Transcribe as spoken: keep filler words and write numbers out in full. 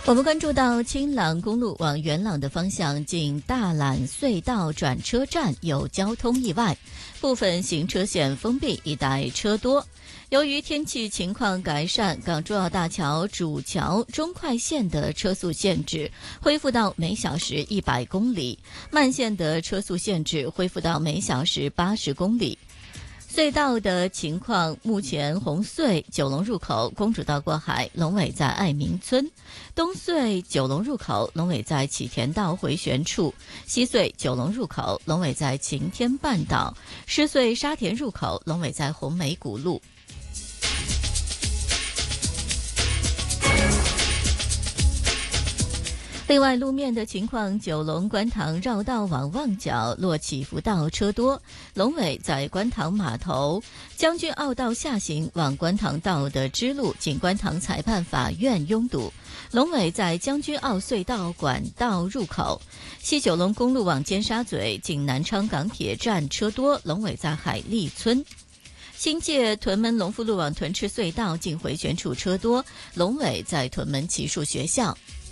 我们关注到青朗公路往元朗的方向进大榄隧道转车站有交通意外，部分行车线封闭，一带车多。由于天气情况改善，港珠澳大桥主桥中快线的车速限制恢复到每小时一百公里，慢线的车速限制恢复到每小时八十公里。隧道的情况，目前红隧九龙入口公主道过海，龙尾在爱民村；东隧九龙入口龙尾在启田道回旋处；西隧九龙入口龙尾在晴天半岛；狮隧沙田入口龙尾在红梅谷路。另外路面的情况，九龙观塘绕道往旺角落起伏道车多，龙尾在观塘码头；将军澳道下行往观塘道的支路经观塘裁判法院拥堵，龙尾在将军澳隧道管道入口；西九龙公路往尖沙咀经南昌港铁站车多，龙尾在海利村；新界屯门龙富路往屯赤隧道进回旋处车多，龙尾在屯门奇树学校。